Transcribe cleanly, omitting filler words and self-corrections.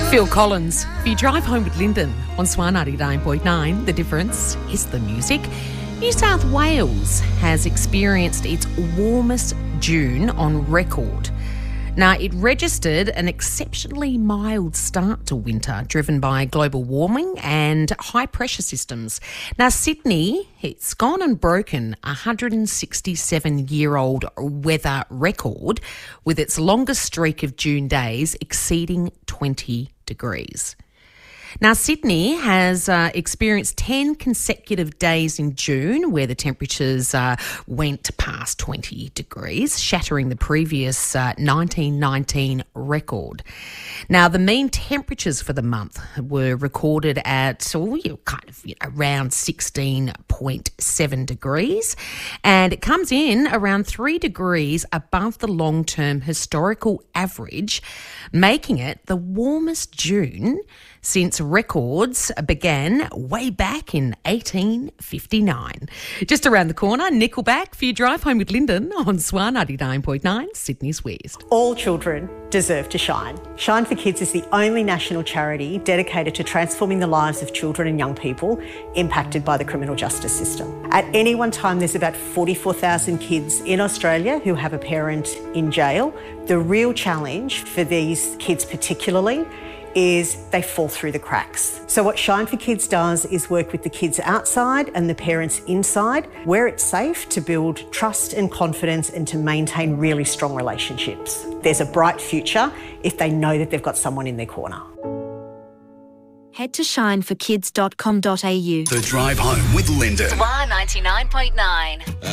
Phil Collins. If you drive home with Lyndon on Swan 99.9, the difference is the music. New South Wales has experienced its warmest June on record. Now, it registered an exceptionally mild start to winter, driven by global warming and high pressure systems. Now, Sydney, it's gone and broken a 167-year-old weather record, with its longest streak of June days exceeding 20 degrees. Now, Sydney has experienced 10 consecutive days in June where the temperatures went past 20 degrees, shattering the previous 1919 record. Now, the mean temperatures for the month were recorded at around 16.7 degrees, and it comes in around 3 degrees above the long-term historical average, making it the warmest June since records began way back in 1859. Just around the corner, Nickelback for your drive home with Lyndon on Swan 99.9, Sydney's West. All children deserve to shine. Shine for Kids is the only national charity dedicated to transforming the lives of children and young people impacted by the criminal justice system. At any one time, there's about 44,000 kids in Australia who have a parent in jail. The real challenge for these kids particularly is they fall through the cracks. So what Shine for Kids does is work with the kids outside and the parents inside, where it's safe to build trust and confidence and to maintain really strong relationships. There's a bright future if they know that they've got someone in their corner. Head to shineforkids.com.au. The Drive Home with Lyndon. Swan 99.9.